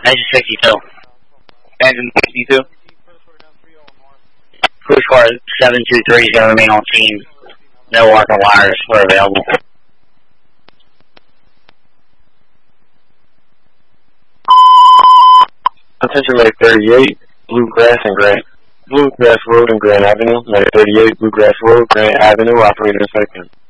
Engine 62. Engine 62. Cruise car 723 is going to remain on scene. No working wires are available. Attention Lake 38, Bluegrass and Grant. Bluegrass Road and Grand Avenue. Lake 38, Bluegrass Road, Grand Avenue, operator second.